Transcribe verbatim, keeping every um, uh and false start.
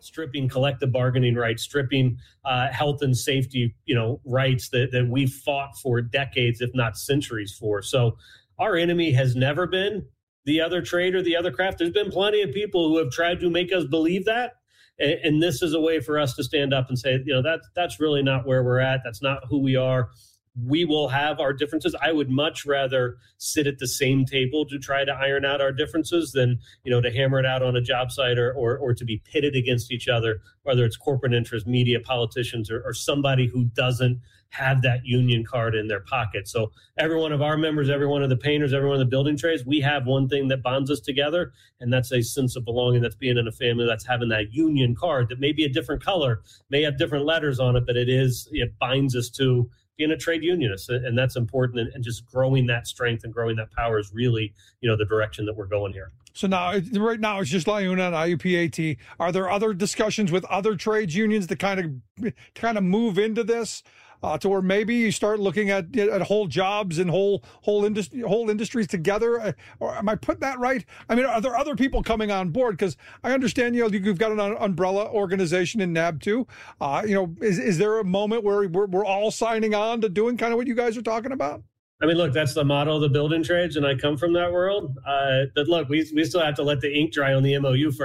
stripping collective bargaining rights, stripping uh, health and safety, you know, rights that, that we've fought for decades, if not centuries for. So our enemy has never been the other trade or the other craft. There's been plenty of people who have tried to make us believe that. And, and this is a way for us to stand up and say, you know, that, that's really not where we're at. That's not who we are. We will have our differences. I would much rather sit at the same table to try to iron out our differences than, you know, to hammer it out on a job site or or, or to be pitted against each other, whether it's corporate interests, media, politicians, or, or somebody who doesn't have that union card in their pocket. So every one of our members, every one of the painters, every one of the building trades, we have one thing that bonds us together, and that's a sense of belonging. That's being in a family. That's having that union card that may be a different color, may have different letters on it, but it is, it binds us to being a trade unionist, and that's important. And, and just growing that strength and growing that power is really, you know, the direction that we're going here. So now, right now, it's just LiUNA and I U P A T. Are there other discussions with other trades unions to kind of, to kind of move into this? Uh, to where maybe you start looking at at whole jobs and whole whole industry whole industries together, uh, or am I putting that right? I mean, are there other people coming on board? Because I understand, you know, you've got an umbrella organization in N A B too. Uh, you know, is is there a moment where we're we're all signing on to doing kind of what you guys are talking about? I mean, look, that's the motto of the building trades, and I come from that world. Uh, but look, we we still have to let the ink dry on the M O U first.